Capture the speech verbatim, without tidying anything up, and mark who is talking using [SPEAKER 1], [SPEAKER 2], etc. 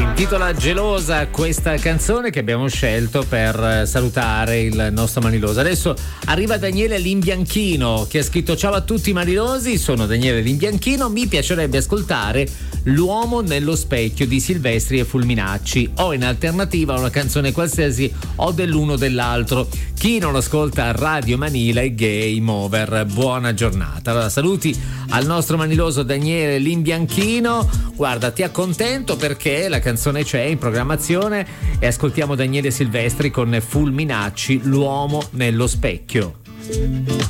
[SPEAKER 1] Si intitola Gelosa questa canzone che abbiamo scelto per salutare il nostro Maniloso. Adesso arriva Daniele Limbianchino che ha scritto: ciao a tutti Manilosi, sono Daniele Limbianchino, mi piacerebbe ascoltare L'uomo nello specchio di Silvestri e Fulminacci, o in alternativa una canzone qualsiasi o dell'uno o dell'altro. Chi non ascolta Radio Manila è game over. Buona giornata. Allora, saluti al nostro Maniloso Daniele Limbianchino. Guarda, ti accontento perché la canzone c'è in programmazione e ascoltiamo Daniele Silvestri con Fulminacci, L'uomo nello specchio.